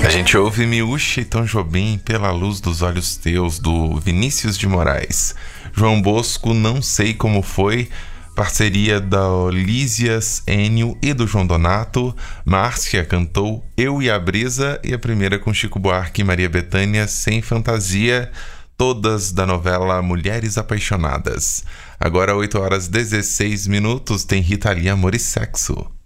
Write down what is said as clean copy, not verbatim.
A gente ouve Miúcha e Tom Jobim, Pela Luz dos Olhos Teus, do Vinícius de Moraes. João Bosco, Não Sei Como Foi, parceria da Olísias Enio e do João Donato. Márcia cantou Eu e a Brisa, e a primeira com Chico Buarque e Maria Bethânia, Sem Fantasia, todas da novela Mulheres Apaixonadas. Agora 8 horas 16 minutos, tem Rita Lee, Amor e Sexo.